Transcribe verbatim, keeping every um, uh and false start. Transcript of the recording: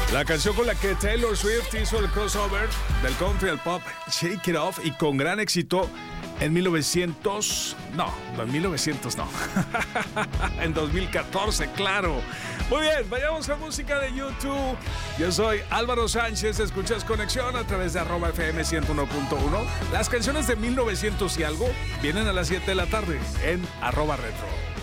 La canción con la que Taylor Swift hizo el crossover del country al pop, Shake It Off, y con gran éxito en mil novecientos... No, no, en mil novecientos no. En dos mil catorce, claro. Muy bien, vayamos a música de YouTube. Yo soy Álvaro Sánchez, escuchas Conexión a través de arroba F M ciento uno punto uno. Las canciones de mil novecientos y algo vienen a las siete de la tarde en arroba retro.